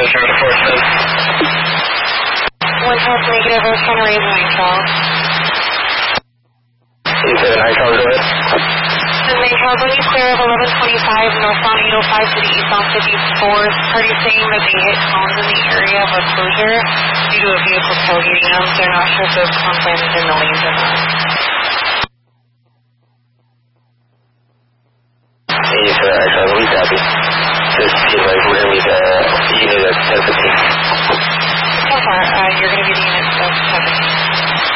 0 to 47. 1 half negative, I was trying to raise nitrile. You said a nitrile, go ahead. The nitrile, when you clear of 1125 northbound 805 to the east on 54, party saying that they hit cones in the area of a closure due to a vehicle tailgating them. They're not sure if those cones landed in the lanes or not. And you said nitrile, we copy. Just seems like we're going to need a unit at 1015. So far, you're going to be the unit of 7.